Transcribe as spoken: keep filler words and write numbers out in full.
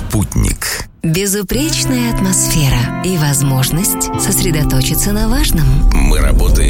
Спутник. Безупречная атмосфера и возможность сосредоточиться на важном. Мы работаем